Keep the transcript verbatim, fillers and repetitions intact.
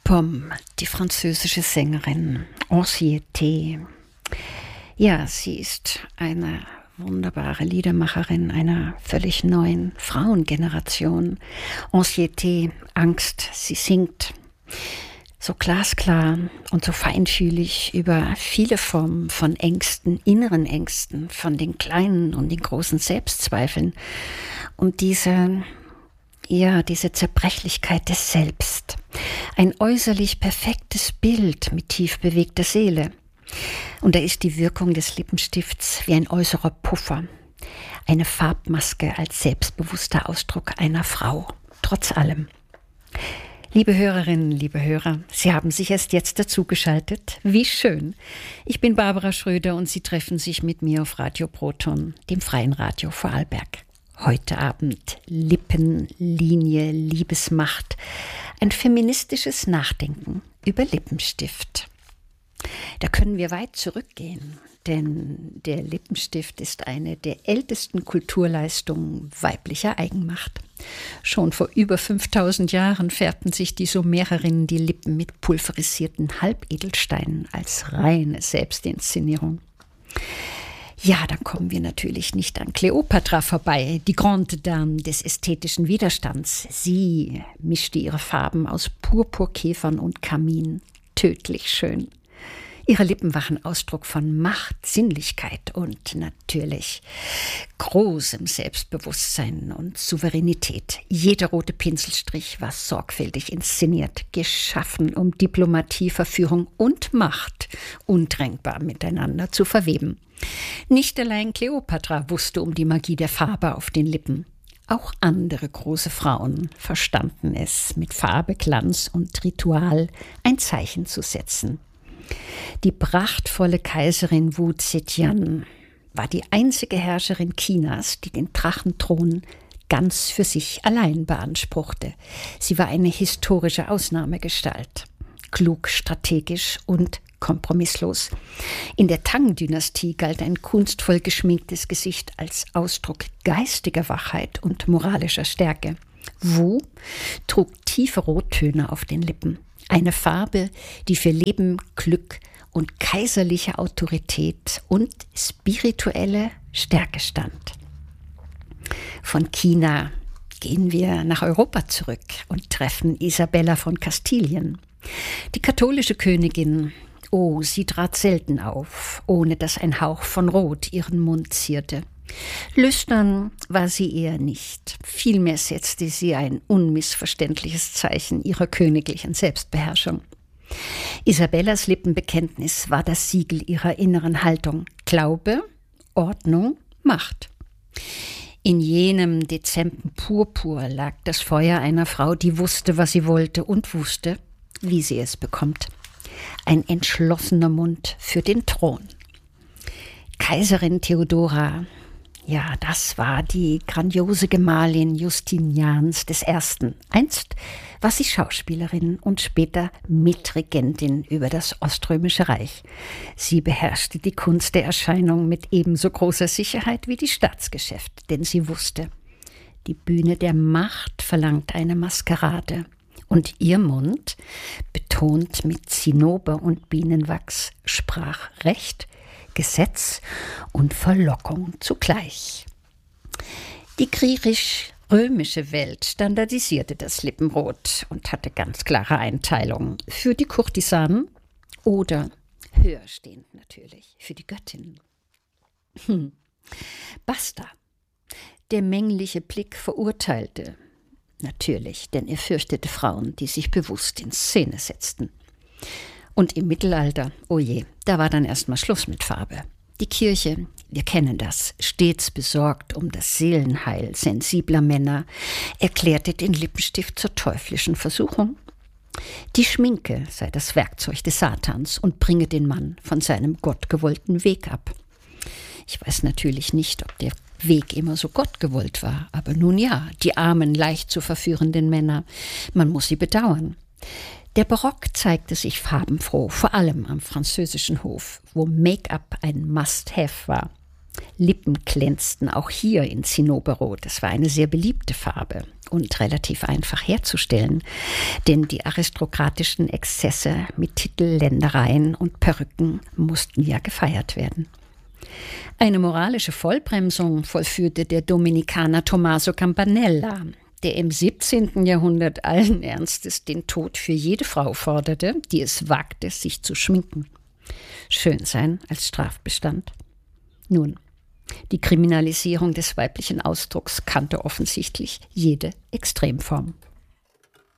Pomme, die französische Sängerin Anxiété. Ja, sie ist eine wunderbare Liedermacherin einer völlig neuen Frauengeneration. Anxiété, Angst, sie singt so glasklar und so feinfühlig über viele Formen von Ängsten, inneren Ängsten, von den kleinen und den großen Selbstzweifeln und diese, ja, diese Zerbrechlichkeit des Selbst. Ein äußerlich perfektes Bild mit tief bewegter Seele. Und da ist die Wirkung des Lippenstifts wie ein äußerer Puffer, eine Farbmaske als selbstbewusster Ausdruck einer Frau, trotz allem. Liebe Hörerinnen, liebe Hörer, Sie haben sich erst jetzt dazugeschaltet. Wie schön. Ich bin Barbara Schröder und Sie treffen sich mit mir auf Radio Proton, dem freien Radio Vorarlberg. Heute Abend Lippen, Linie, Liebesmacht. Ein feministisches Nachdenken über Lippenstift. Da können wir weit zurückgehen, denn der Lippenstift ist eine der ältesten Kulturleistungen weiblicher Eigenmacht. Schon vor über fünftausend Jahren färbten sich die Sumererinnen die Lippen mit pulverisierten Halbedelsteinen als reine Selbstinszenierung. Ja, dann kommen wir natürlich nicht an Kleopatra vorbei, die Grande Dame des ästhetischen Widerstands. Sie mischte ihre Farben aus Purpurkäfern und Kamin. Tödlich schön. Ihre Lippen waren Ausdruck von Macht, Sinnlichkeit und natürlich großem Selbstbewusstsein und Souveränität. Jeder rote Pinselstrich war sorgfältig inszeniert, geschaffen, um Diplomatie, Verführung und Macht undrängbar miteinander zu verweben. Nicht allein Kleopatra wusste um die Magie der Farbe auf den Lippen. Auch andere große Frauen verstanden es, mit Farbe, Glanz und Ritual ein Zeichen zu setzen. Die prachtvolle Kaiserin Wu Zetian war die einzige Herrscherin Chinas, die den Drachenthron ganz für sich allein beanspruchte. Sie war eine historische Ausnahmegestalt, klug, strategisch und kompromisslos. In der Tang-Dynastie galt ein kunstvoll geschminktes Gesicht als Ausdruck geistiger Wachheit und moralischer Stärke. Wu trug tiefe Rottöne auf den Lippen. Eine Farbe, die für Leben, Glück und kaiserliche Autorität und spirituelle Stärke stand. Von China gehen wir nach Europa zurück und treffen Isabella von Kastilien. Die katholische Königin, oh, sie trat selten auf, ohne dass ein Hauch von Rot ihren Mund zierte. Lüstern war sie eher nicht. Vielmehr setzte sie ein unmissverständliches Zeichen ihrer königlichen Selbstbeherrschung. Isabellas Lippenbekenntnis war das Siegel ihrer inneren Haltung. Glaube, Ordnung, Macht. In jenem dezenten Purpur lag das Feuer einer Frau, die wusste, was sie wollte und wusste, wie sie es bekommt. Ein entschlossener Mund für den Thron. Kaiserin Theodora, ja, das war die grandiose Gemahlin Justinians des Ersten. Einst war sie Schauspielerin und später Mitregentin über das Oströmische Reich. Sie beherrschte die Kunst der Erscheinung mit ebenso großer Sicherheit wie die Staatsgeschäfte, denn sie wusste, die Bühne der Macht verlangt eine Maskerade. Und ihr Mund, betont mit Zinnober und Bienenwachs, sprach Recht, Gesetz und Verlockung zugleich. Die griechisch-römische Welt standardisierte das Lippenrot und hatte ganz klare Einteilungen für die Kurtisanen oder höherstehend natürlich für die Göttinnen. Hm. Basta. Der männliche Blick verurteilte. Natürlich, denn er fürchtete Frauen, die sich bewusst in Szene setzten. Und im Mittelalter, oh je, da war dann erstmal Schluss mit Farbe. Die Kirche, wir kennen das, stets besorgt um das Seelenheil sensibler Männer, erklärte den Lippenstift zur teuflischen Versuchung. Die Schminke sei das Werkzeug des Satans und bringe den Mann von seinem gottgewollten Weg ab. Ich weiß natürlich nicht, ob der Weg immer so gottgewollt war, aber nun ja, die armen, leicht zu verführenden Männer, man muss sie bedauern. Der Barock zeigte sich farbenfroh, vor allem am französischen Hof, wo Make-up ein Must-Have war. Lippen glänzten auch hier in Zinnoberrot. Das war eine sehr beliebte Farbe. und relativ einfach herzustellen, denn die aristokratischen Exzesse mit Titelländereien und Perücken mussten ja gefeiert werden. Eine moralische Vollbremsung vollführte der Dominikaner Tommaso Campanella, der im siebzehnten Jahrhundert allen Ernstes den Tod für jede Frau forderte, die es wagte, sich zu schminken. Schönsein als Strafbestand. Nun, die Kriminalisierung des weiblichen Ausdrucks kannte offensichtlich jede Extremform.